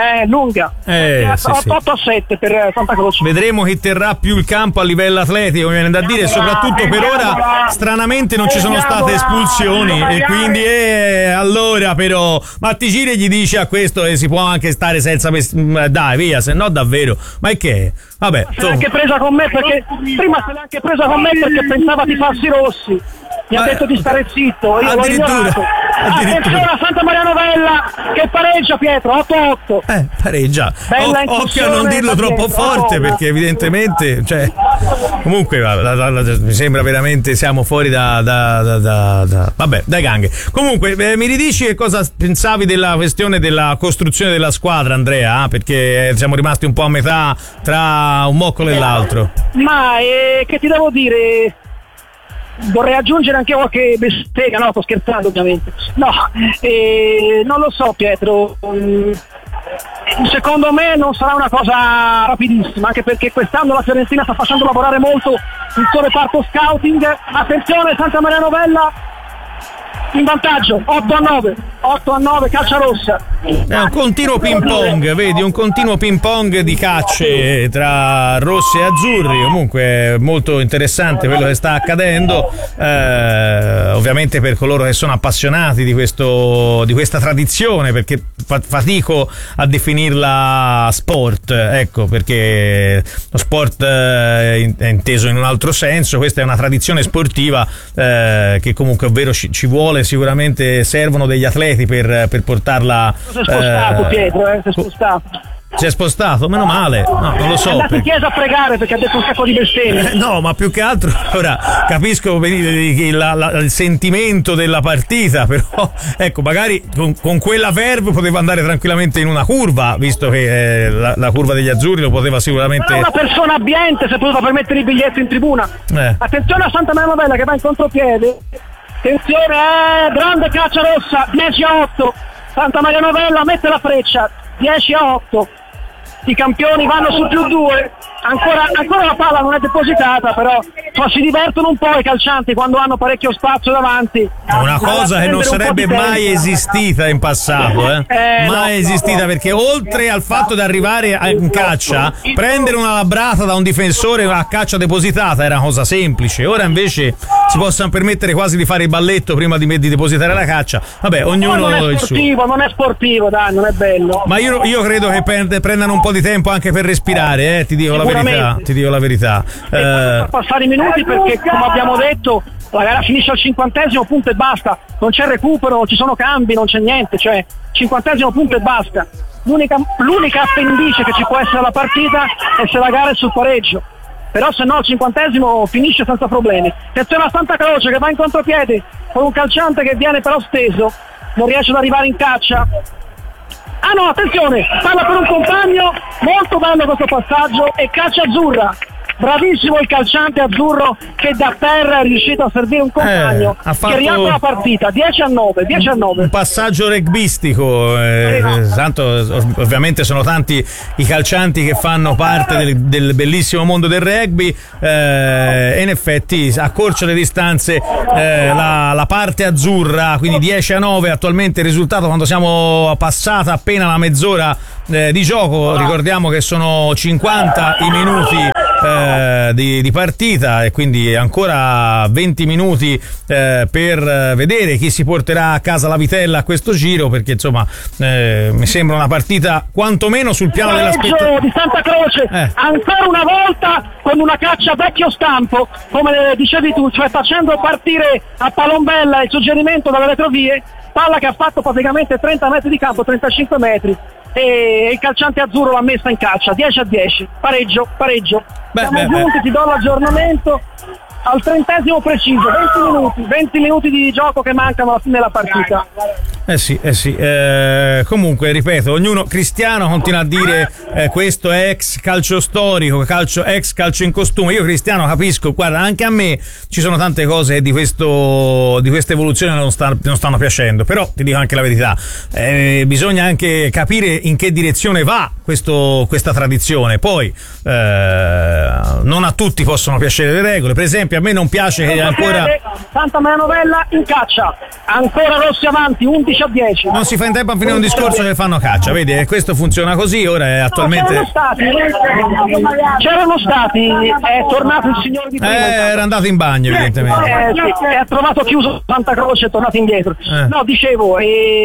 8-7 per Santa Croce. Vedremo chi terrà più il campo a livello atletico, mi viene da dire, soprattutto per ora stranamente non ci sono state espulsioni e quindi allora però Matticini gli dice a questo che si può anche stare senza dai via, se no davvero, ma è che vabbè, se l'ha anche presa con me perché pensava di farsi rossi. Mi ha detto di stare zitto, io l'ho ignorato. Attenzione a Santa Maria Novella che pareggia, Pietro, 8-8. Pareggia. Occhio a non dirlo troppo forte perché evidentemente, comunque mi sembra veramente siamo fuori dai gang. Comunque mi ridici che cosa pensavi della questione della costruzione della squadra, Andrea? Perché siamo rimasti un po' a metà tra un moccolo e l'altro. Ma che ti devo dire? Vorrei aggiungere anche qualche bestemmia, no, sto scherzando ovviamente. Non lo so, Pietro. Secondo me non sarà una cosa rapidissima, anche perché quest'anno la Fiorentina sta facendo lavorare molto il suo reparto scouting. Attenzione, Santa Maria Novella in vantaggio, 8-9, caccia rossa. È un continuo ping pong, vedi, un continuo ping pong di cacce tra rossi e azzurri. Comunque molto interessante quello che sta accadendo, ovviamente per coloro che sono appassionati di questa tradizione, perché fatico a definirla sport, ecco, perché lo sport è inteso in un altro senso. Questa è una tradizione sportiva che comunque ovvero ci vuole, sicuramente servono degli atleti per portarla. Si è spostato Pietro, si è spostato. Si è spostato? Meno male. No, non lo so. È andato in chiesa a pregare perché ha detto un sacco di bestemmie. No, ma più che altro ora capisco il sentimento della partita, però ecco, magari con quella verve poteva andare tranquillamente in una curva, visto che la curva degli azzurri lo poteva sicuramente. Però una persona abbiente si è potuta permettere il biglietto in tribuna. Attenzione a Santa Maria Novella che va in contropiede. Attenzione, grande caccia rossa, 10-8. Santa Maria Novella mette la freccia, 10-8. i campioni vanno su +2, ancora la palla non è depositata, però si divertono un po' i calcianti quando hanno parecchio spazio davanti. È una cosa che non sarebbe mai esistita in passato, mai esistita, perché oltre al fatto di arrivare in caccia, prendere una labrata da un difensore a caccia depositata era una cosa semplice. Ora invece si possono permettere quasi di fare il balletto prima di depositare la caccia. Vabbè, ognuno non è sportivo, non è sportivo, dai, non è bello. Ma io credo che prendano un po' di tempo anche per respirare, ti dico la verità. Per passare i minuti, perché come abbiamo detto la gara finisce al 50° punto e basta, non c'è recupero, non ci sono cambi, non c'è niente, cioè 50° punto e basta. L'unica appendice che ci può essere alla partita è se la gara è sul pareggio, però se no al 50° finisce senza problemi. Attenzione a Santa Croce che va in contropiede con un calciante che viene però steso, non riesce ad arrivare in caccia. Ah no, attenzione, palla per un compagno, molto bello questo passaggio, e caccia azzurra. Bravissimo il calciante azzurro che da terra è riuscito a servire un compagno che riapre la partita. 10-9. Un passaggio rugbyistico, tanto ovviamente sono tanti i calcianti che fanno parte del bellissimo mondo del rugby, e in effetti accorcia le distanze la parte azzurra, quindi 10-9 attualmente il risultato quando siamo passata appena la mezz'ora di gioco. Ricordiamo che sono 50 i minuti di partita, e quindi ancora 20 minuti per vedere chi si porterà a casa la vitella a questo giro, perché insomma mi sembra una partita quantomeno sul piano dell'aspettativa di Santa Croce, ancora una volta con una caccia vecchio stampo, come dicevi tu, cioè facendo partire a palombella il suggerimento dalle retrovie, palla che ha fatto praticamente 30 metri di campo, 35 metri, e il calciante azzurro l'ha messa in caccia. 10-10, pareggio. Siamo giunti, ti do l'aggiornamento al 30° preciso, 20 minuti di gioco che mancano alla fine della partita. Sì. Comunque, ripeto, ognuno, Cristiano continua a dire questo è ex calcio storico, ex calcio in costume. Io Cristiano capisco, guarda, anche a me ci sono tante cose di questa evoluzione non stanno piacendo, però ti dico anche la verità, bisogna anche capire in che direzione va questa tradizione. Poi non a tutti possono piacere le regole, per esempio a me non piace che ancora Santa Maria Novella in caccia, ancora Rossi avanti, 11-10. Non si fa in tempo a finire un discorso che fanno caccia, vedi, questo funziona così. Ora è attualmente c'erano stati, è tornato il signore di prima, era andato in bagno evidentemente, ha trovato chiuso Santa Croce, è tornato indietro. No, dicevo,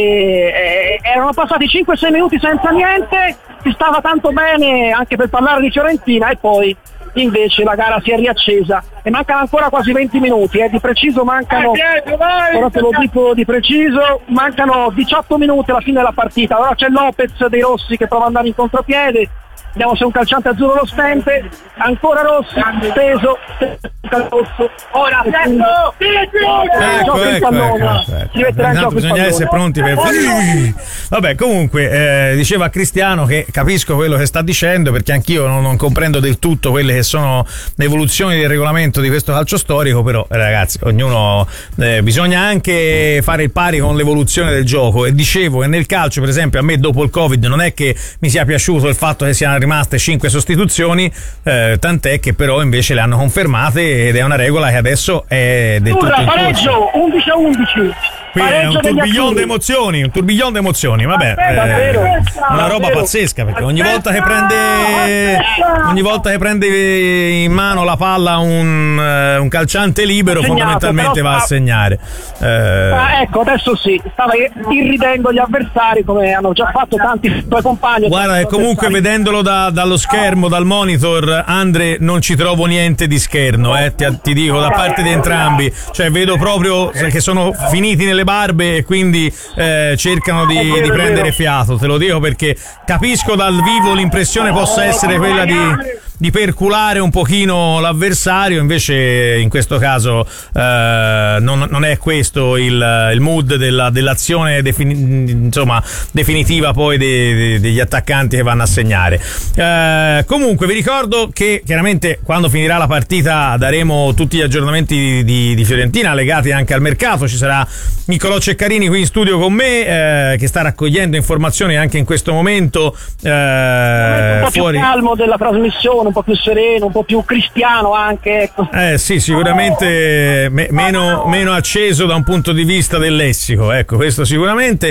erano passati 5-6 minuti senza niente, si stava tanto bene anche per parlare di Fiorentina, e poi invece la gara si è riaccesa e mancano ancora quasi 20 minuti, di preciso mancano, ora te lo dico di preciso, mancano 18 minuti alla fine della partita. Ora c'è Lopez dei Rossi che prova ad andare in contropiede, vediamo se un calciante azzurro lo stente, ancora Rossi, peso, rosso, ora ecco. Bisogna essere pronti per vabbè, comunque diceva Cristiano che capisco quello che sta dicendo, perché anch'io non comprendo del tutto quelle che sono le evoluzioni del regolamento di questo calcio storico, però ragazzi, ognuno bisogna anche fare il pari con l'evoluzione del gioco. E dicevo che nel calcio, per esempio, a me dopo il Covid non è che mi sia piaciuto il fatto che siano rimaste 5 sostituzioni, tant'è che però invece le hanno confermate, ed è una regola che adesso è del tutto in corso. Pareggio 11-11. Qui è un tourbillon di emozioni, vabbè, una roba pazzesca, perché ogni volta che prende in mano la palla un calciante libero, fondamentalmente va a segnare. Ecco, adesso sì, stava irridendo gli avversari come hanno già fatto tanti tuoi compagni. Guarda, e comunque vedendolo dallo schermo, dal monitor, Andre, non ci trovo niente di scherno, ti dico, da parte di entrambi, cioè vedo proprio che sono finiti nelle barbe e quindi cercano di prendere fiato, te lo dico, perché capisco dal vivo l'impressione possa essere quella di perculare un pochino l'avversario, invece in questo caso non è questo il mood dell'azione definitiva poi degli attaccanti che vanno a segnare. Comunque vi ricordo che chiaramente quando finirà la partita daremo tutti gli aggiornamenti di Fiorentina legati anche al mercato. Ci sarà Niccolò Ceccarini qui in studio con me, che sta raccogliendo informazioni anche in questo momento, un po' fuori. Più calmo della trasmissione, un po' più sereno, un po' più cristiano anche, ecco. Sì, sicuramente meno acceso da un punto di vista del lessico, ecco, questo sicuramente,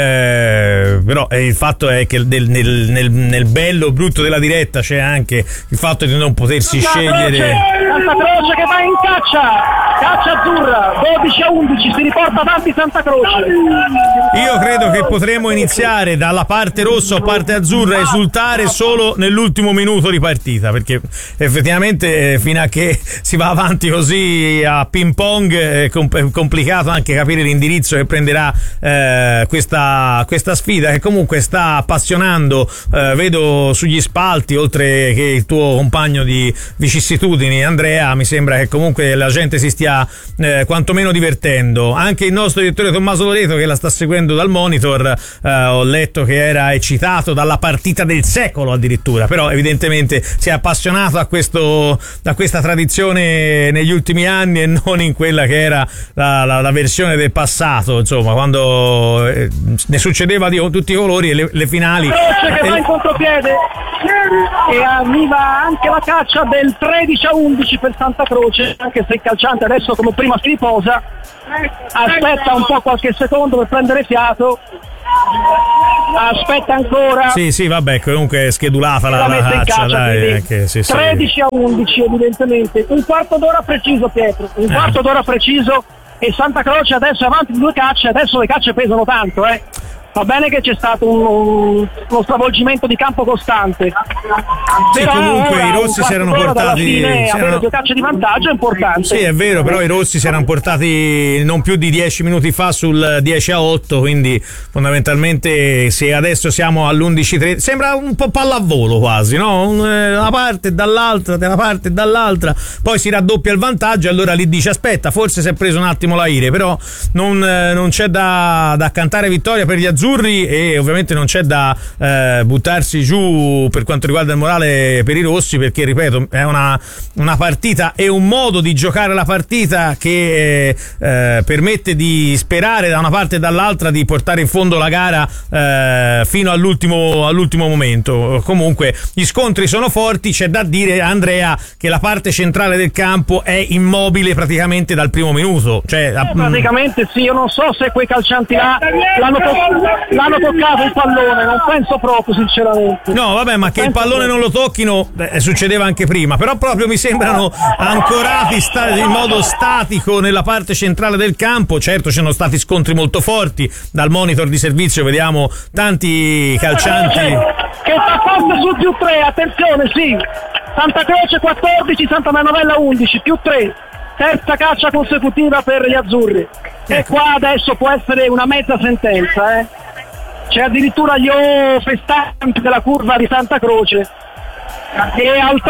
però il fatto è che nel bello brutto della diretta c'è anche il fatto di non potersi scegliere. Santa Croce che va in caccia azzurra, 12-11, si riporta avanti Santa Croce. Io credo che potremo iniziare dalla parte rossa o parte azzurra a esultare solo nell'ultimo minuto di partita, perché effettivamente fino a che si va avanti così a ping pong è complicato anche capire l'indirizzo che prenderà questa sfida, che comunque sta appassionando, vedo sugli spalti, oltre che il tuo compagno di vicissitudini Andrea, mi sembra che comunque la gente si stia quantomeno divertendo. Anche il nostro direttore Tommaso Loreto, che la sta seguendo dal monitor, ho letto che era eccitato dalla partita del secolo addirittura, però evidentemente si è appassionato a questa tradizione negli ultimi anni e non in quella che era la versione del passato, insomma, quando ne succedeva di tutti i colori e le finali. Croce che va in contropiede e arriva anche la caccia del 13-11 per Santa Croce, anche se il calciante adesso come prima si riposa, aspetta un po' qualche secondo per prendere fiato, aspetta ancora. Sì, vabbè, comunque è schedulata la caccia, dai, sì. 13-11 evidentemente, un quarto d'ora preciso, Pietro, un quarto d'ora preciso, e Santa Croce adesso è avanti di 2 cacce, adesso le cacce pesano tanto, Va bene che c'è stato uno stravolgimento di campo costante. Sì, però comunque i rossi si erano portati. Avere 2 calci di vantaggio è importante. Sì, è vero, però i rossi si erano portati non più di 10 minuti fa sul 10-8, quindi fondamentalmente se adesso siamo all'11-3 sembra un po' pallavolo quasi, no? Una parte e dall'altra, da una parte e dall'altra, poi si raddoppia il vantaggio, allora lì dice aspetta, forse si è preso un attimo l'aire, però non c'è da cantare vittoria per gli azzurri, e ovviamente non c'è da buttarsi giù per quanto riguarda il morale per i rossi, perché ripeto è una partita e un modo di giocare la partita che permette di sperare da una parte e dall'altra di portare in fondo la gara fino all'ultimo momento. Comunque gli scontri sono forti, c'è da dire, Andrea, che la parte centrale del campo è immobile praticamente dal primo minuto, cioè praticamente sì. Io non so se quei calcianti là l'hanno toccato il pallone, non penso proprio sinceramente. No, vabbè, ma che il pallone non lo tocchino succedeva anche prima, però proprio mi sembrano ancorati in modo statico nella parte centrale del campo. Certo, ci sono stati scontri molto forti, dal monitor di servizio vediamo tanti calcianti che sta forte sul più 3, attenzione, sì, Santa Croce 14, Santa Manovella 11, più 3, terza caccia consecutiva per gli azzurri. E qua adesso può essere una mezza sentenza, C'è addirittura gli festanti della curva di Santa Croce. E al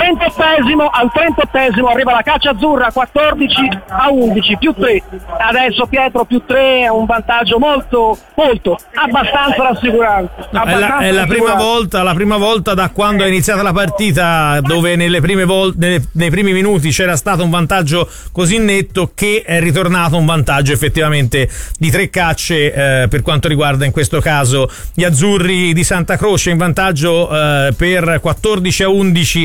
38esimo arriva la caccia azzurra, 14-11, più 3. Adesso Pietro più 3 è un vantaggio molto abbastanza rassicurante. È la prima volta da quando è iniziata la partita dove nei primi minuti c'era stato un vantaggio così netto, che è ritornato un vantaggio effettivamente di 3 cacce per quanto riguarda in questo caso gli azzurri di Santa Croce, in vantaggio per 14-11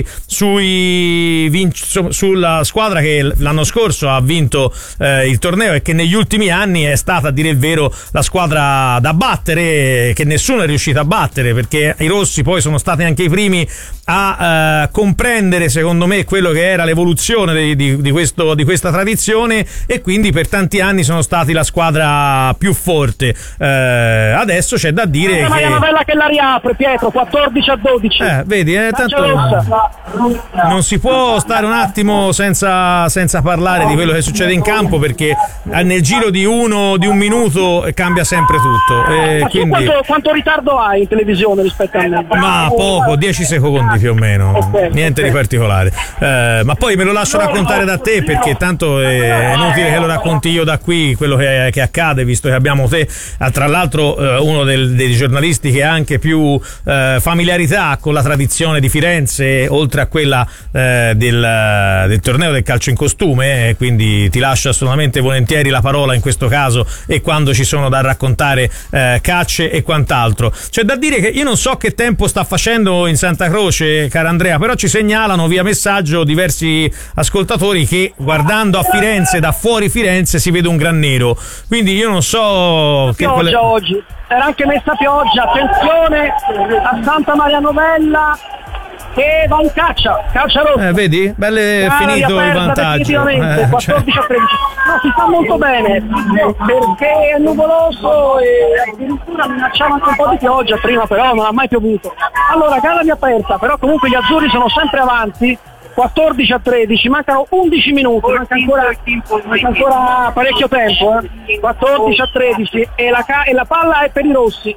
sulla squadra che l'anno scorso ha vinto il torneo e che negli ultimi anni è stata, a dire il vero, la squadra da battere, che nessuno è riuscito a battere, perché i rossi poi sono stati anche i primi a comprendere, secondo me, quello che era l'evoluzione di questa tradizione, e quindi per tanti anni sono stati la squadra più forte. Adesso c'è da dire che la novella che la riapre, Pietro, 14-12. Vedi, tanto non si può stare un attimo senza parlare di quello che succede in campo, perché nel giro di un minuto cambia sempre tutto. Quindi... quanto ritardo hai in televisione rispetto a me? Ma poco, 10 secondi più o meno, niente di particolare. Ma poi me lo lascio raccontare da te, perché tanto è inutile che lo racconti io da qui quello che accade, visto che abbiamo te, tra l'altro uno dei giornalisti che ha anche più familiarità con la tradizione di Firenze, oltre a quella del torneo del calcio in costume, quindi ti lascio assolutamente volentieri la parola in questo caso, e quando ci sono da raccontare cacce e quant'altro. C'è da dire che io non so che tempo sta facendo in Santa Croce, cara Andrea, però ci segnalano via messaggio diversi ascoltatori che guardando a Firenze, da fuori Firenze, si vede un gran nero, quindi io non so che pioggia oggi, era anche messa pioggia, attenzione a Santa Maria Novella che va in calcia rossa, vedi? Belle finito il vantaggio, 14-13. No, si sta molto bene perché è nuvoloso e addirittura minacciava anche un po' di pioggia prima, però non ha mai piovuto. Allora, gara aperta, però comunque gli azzurri sono sempre avanti, 14-13, mancano 11 minuti, manca ancora parecchio tempo, 14-13 e la palla è per i rossi.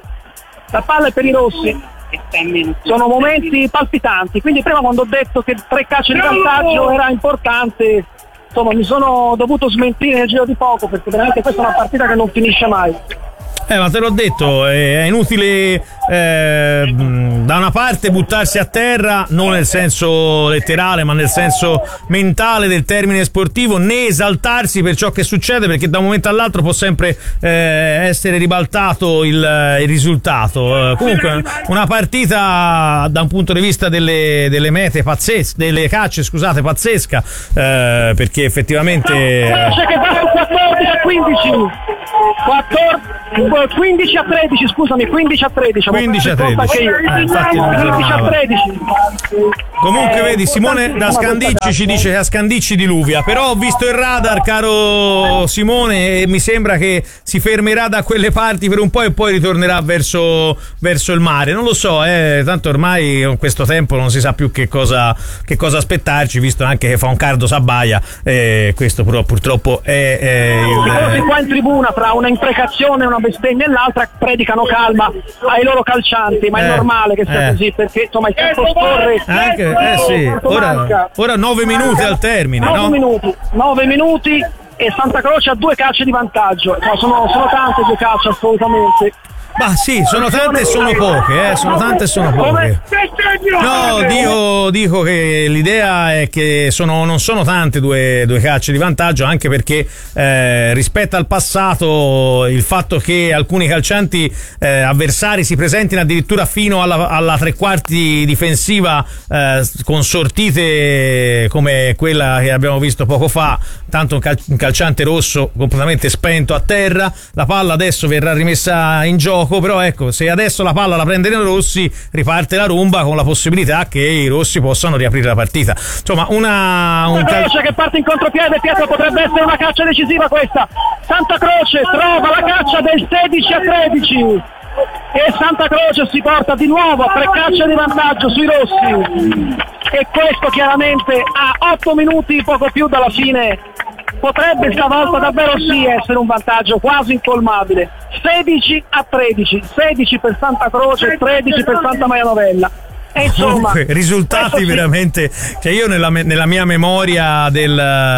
Sono momenti palpitanti, quindi prima quando ho detto che 3 calci di vantaggio era importante, insomma mi sono dovuto smentire nel giro di poco, perché veramente questa è una partita che non finisce mai. Ma te l'ho detto, è inutile da una parte buttarsi a terra, non nel senso letterale ma nel senso mentale del termine sportivo, né esaltarsi per ciò che succede, perché da un momento all'altro può sempre essere ribaltato il risultato. Comunque una partita da un punto di vista delle mete pazzesche, delle cacce scusate, pazzesca, perché effettivamente che va su 15-13, scusami, 15-13. 15-13. Comunque vedi, Simone da Scandicci ci dice che a Scandicci diluvia, però ho visto il radar, caro Simone, e mi sembra che si fermerà da quelle parti per un po' e poi ritornerà verso il mare. Non lo so, tanto ormai con questo tempo non si sa più che cosa aspettarci, visto anche che fa un caldo s'abbaia, questo però purtroppo è qua in tribuna, tra una imprecazione, una bestemmia e l'altra, predicano calma ai loro calcianti, ma è normale che sia così, perché insomma il tempo scorre. Sì. Ora 9 minuti al termine, 9 minuti e Santa Croce ha 2 calci di vantaggio. Sono tante 2 calci, assolutamente. Ma sì, sono tante e sono poche, No, dico che l'idea è che non sono tante due calci di vantaggio, anche perché rispetto al passato il fatto che alcuni calcianti avversari si presentino addirittura fino alla 3/4 difensiva con sortite come quella che abbiamo visto poco fa, tanto un calciante rosso completamente spento a terra, la palla adesso verrà rimessa in gioco, però ecco, se adesso la palla la prendono i rossi, riparte la rumba con la possibilità che i rossi possano riaprire la partita. Insomma, un calcio che parte in contropiede, Pietro, potrebbe essere una caccia decisiva questa. Santa Croce trova la caccia del 16-13 e Santa Croce si porta di nuovo a 3 calci di vantaggio sui rossi, e questo chiaramente a 8 minuti, poco più dalla fine. Potrebbe stavolta davvero sì essere un vantaggio quasi incolmabile. 16-13, 16 per Santa Croce, 13 per Santa Maria Novella. E insomma, comunque, risultati veramente, cioè io nella mia memoria del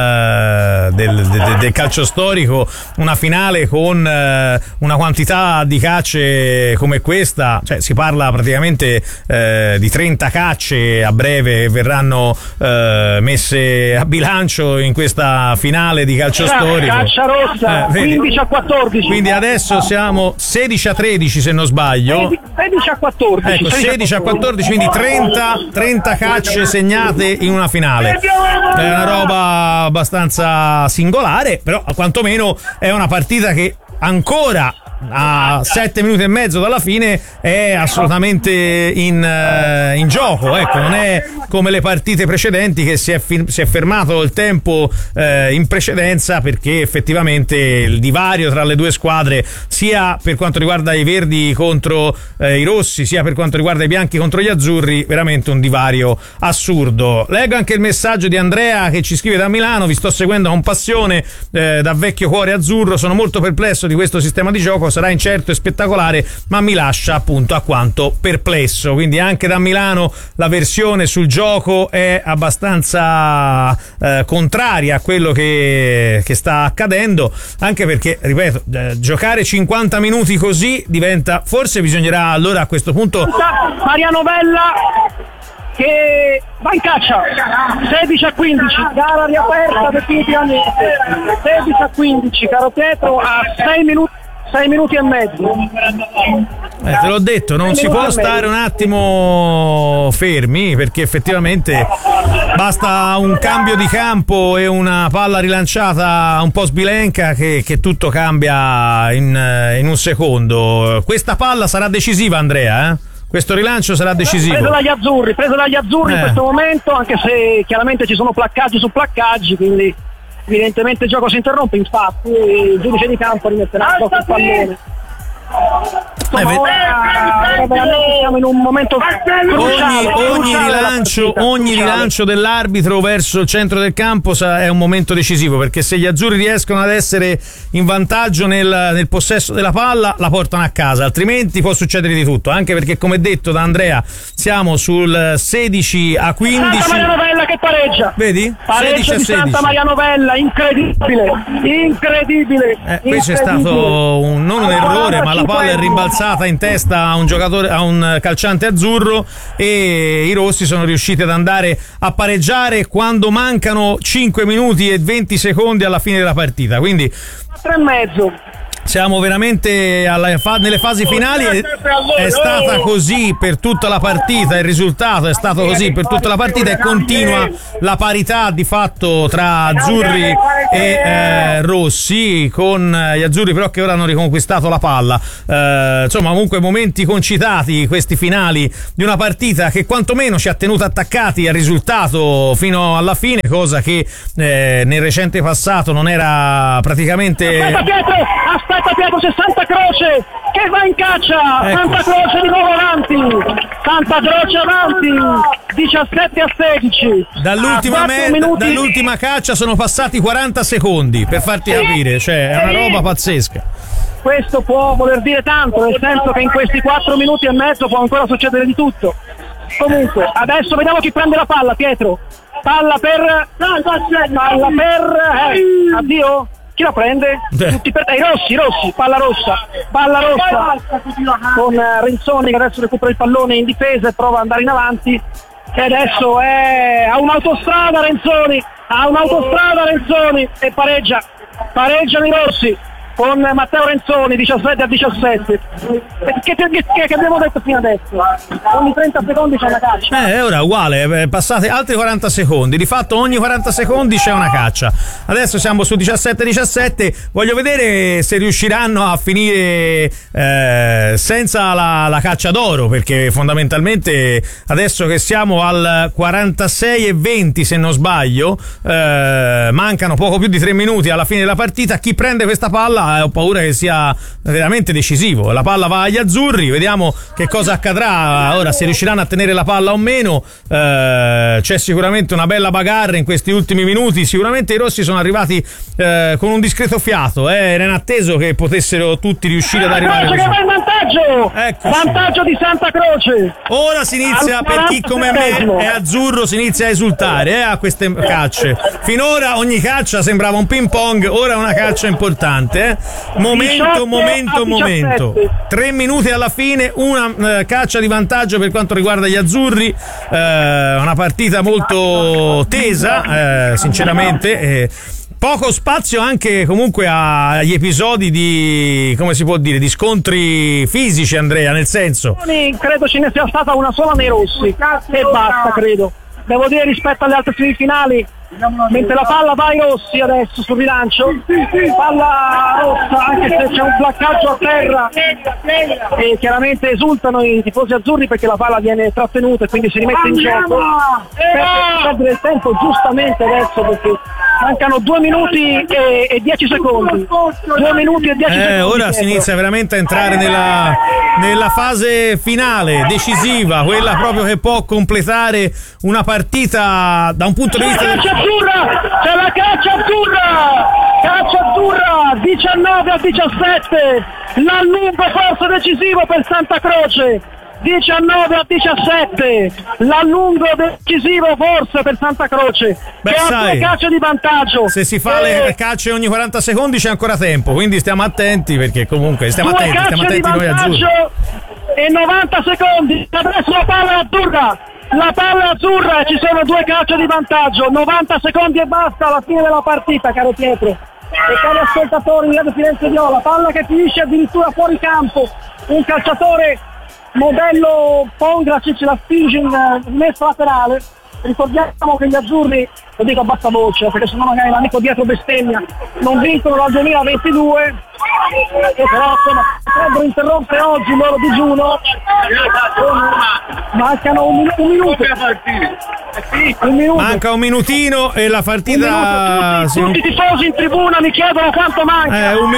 calcio storico, una finale con una quantità di cacce come questa, cioè si parla praticamente di 30 cacce a breve che verranno messe a bilancio in questa finale di calcio storico. Caccia rossa, 15-14. Quindi adesso siamo 16-13 se non sbaglio. 16-14. Ecco, 16-14, quindi 30 cacce segnate in una finale. È una roba abbastanza singolare, però quantomeno è una partita che ancora a 7 minuti e mezzo dalla fine è assolutamente in gioco, ecco, non è come le partite precedenti che si è fermato il tempo in precedenza, perché effettivamente il divario tra le due squadre, sia per quanto riguarda i verdi contro i rossi, sia per quanto riguarda i bianchi contro gli azzurri, veramente un divario assurdo. Leggo anche il messaggio di Andrea che ci scrive da Milano: vi sto seguendo con passione da vecchio cuore azzurro, sono molto perplesso di questo sistema di gioco, sarà incerto e spettacolare, ma mi lascia appunto alquanto perplesso. Quindi anche da Milano la versione sul gioco è abbastanza contraria a quello che sta accadendo, anche perché, ripeto, giocare 50 minuti così diventa, forse bisognerà allora a questo punto Mariano Vella che va in caccia, 16-15, gara riaperta definitivamente, 16-15, caro Pietro, a 6 minuti e mezzo. Te l'ho detto, non si può stare un attimo fermi, perché effettivamente basta un cambio di campo e una palla rilanciata un po' sbilenca che tutto cambia in un secondo. Questa palla sarà decisiva, Andrea, Questo rilancio sarà decisivo. Preso dagli azzurri in questo momento, anche se chiaramente ci sono placcaggi su placcaggi, quindi evidentemente il gioco si interrompe, infatti il giudice di campo rimetterà il pallone. Ora veramente siamo in un momento ogni rilancio dell'arbitro verso il centro del campo è un momento decisivo, perché se gli azzurri riescono ad essere in vantaggio nel possesso della palla, la portano a casa, altrimenti può succedere di tutto, anche perché, come detto da Andrea, siamo sul 16-15. Santa Maria Novella che pareggia, vedi? Pareggio 16-16 di Santa Maria Novella, incredibile. Questo è stato non un errore, ma la palla è rimbalzata in testa a un giocatore, a un calciante azzurro, e i rossi sono riusciti ad andare a pareggiare quando mancano 5 minuti e 20 secondi alla fine della partita. Quindi 4,5. siamo veramente nelle fasi finali. È stata così per tutta la partita, il risultato è stato così per tutta la partita, e continua la parità di fatto tra azzurri e rossi, con gli azzurri però che ora hanno riconquistato la palla. Insomma, comunque momenti concitati questi finali di una partita che quantomeno ci ha tenuto attaccati al risultato fino alla fine, cosa che nel recente passato non era praticamente. Aspetta Pietro, c'è Santa Croce che va in caccia, ecco. Santa Croce di nuovo avanti, 17-16. Dall'ultima caccia sono passati 40 secondi, per farti capire, cioè è una roba pazzesca. Questo può voler dire tanto, nel senso che in questi 4 minuti e mezzo può ancora succedere di tutto. Comunque, adesso vediamo chi prende la palla, Pietro. Palla per addio. Chi la prende? Tutti per i rossi, palla rossa con Renzoni che adesso recupera il pallone in difesa e prova ad andare in avanti, e adesso ha un'autostrada Renzoni e pareggiano i rossi con Matteo Renzoni, 17-17. Che abbiamo detto fino adesso? Ogni 30 secondi c'è una caccia. Ora uguale, passate altri 40 secondi. Di fatto ogni 40 secondi c'è una caccia. Adesso siamo su 17-17. Voglio vedere se riusciranno a finire senza la caccia d'oro, perché fondamentalmente adesso che siamo al 46-20, se non sbaglio, mancano poco più di 3 minuti alla fine della partita. Chi prende questa palla ho paura che sia veramente decisivo. La palla va agli azzurri, vediamo che cosa accadrà ora, se riusciranno a tenere la palla o meno. C'è sicuramente una bella bagarre in questi ultimi minuti. Sicuramente i rossi sono arrivati con un discreto fiato, era inatteso che potessero tutti riuscire ad arrivare così. Che va in vantaggio di Santa Croce. Ora si inizia, per chi come me è azzurro, si inizia a esultare a queste cacce. Finora ogni caccia sembrava un ping pong, ora è una caccia importante. Momento. 3 minuti alla fine, una caccia di vantaggio per quanto riguarda gli azzurri. Una partita molto tesa, sinceramente. Poco spazio anche comunque agli episodi di, come si può dire, di scontri fisici, Andrea, nel senso. Credo ce ne sia stata una sola nei rossi e basta, credo. Devo dire, rispetto alle altre semifinali mentre la palla va ai rossi adesso sul rilancio, palla rossa anche se c'è un placcaggio a terra e chiaramente esultano i tifosi azzurri perché la palla viene trattenuta e quindi si rimette in gioco per perdere il tempo giustamente adesso perché mancano 2 minuti e 10 secondi. 2 minuti e 10 secondi. Ora si inizia veramente a entrare nella fase finale, decisiva, quella proprio che può completare una partita da un punto di vista. C'è la calcia azzurra, 19-17, l'annuncio forse decisivo per Santa Croce. 19-17, l'allungo decisivo forse per Santa Croce. Beh, che ha 2 calci di vantaggio. Se si fa le calce ogni 40 secondi c'è ancora tempo, quindi stiamo attenti perché comunque stiamo attenti noi azzurri. E 90 secondi, adesso la palla azzurra, ci sono 2 calci di vantaggio, 90 secondi e basta alla fine della partita, caro Pietro e cari ascoltatori di Radio Firenze Viola, palla che finisce addirittura fuori campo, un calciatore modello Pongracic la spinge in messa laterale. Ricordiamo che gli azzurri, lo dico a bassa voce perché sennò magari l'amico dietro bestemmia, non vincono dal 2022 e però insomma potrebbero interrompere oggi il loro digiuno. Mancano un minuto. Manca un minutino e la partita. Tutti i tifosi in tribuna mi chiedono quanto manca. Un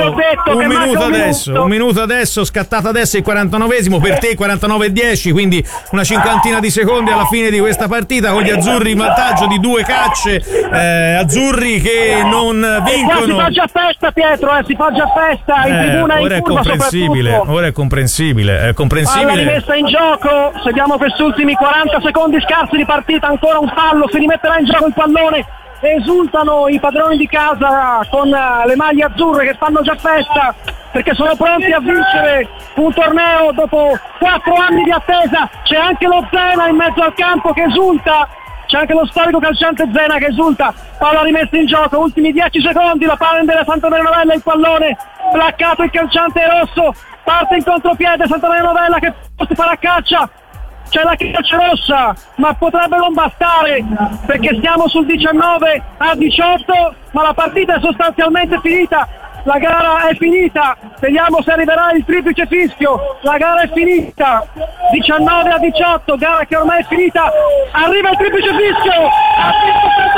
minuto adesso, scattato adesso il 49esimo, per te 49-10, quindi una cinquantina di secondi alla fine di questa partita con gli azzurri in vantaggio di 2 calce, azzurri che non vincono. Si fa già festa Pietro, si fa già festa in tribuna e in curva soprattutto. Ora è comprensibile. Palla rimessa in gioco, seguiamo questi ultimi 40 secondi scarsi di partita, ancora un fallo, si rimetterà in gioco il pallone, esultano i padroni di casa con le maglie azzurre che fanno già festa perché sono pronti a vincere un torneo dopo 4 anni di attesa. C'è anche lo Zena in mezzo al campo che esulta, c'è anche lo storico calciante Zena che esulta. Palla rimessa in gioco, ultimi 10 secondi, la palla della Santa Maria Novella, il pallone placcato, il calciante rosso parte in contropiede, Santa Maria Novella che si fa la caccia, c'è la calcia rossa ma potrebbe non bastare perché siamo sul 19-18, ma la partita è sostanzialmente finita. La gara è finita, vediamo se arriverà il triplice fischio, la gara è finita, 19-18, gara che ormai è finita, arriva il triplice fischio, ha vinto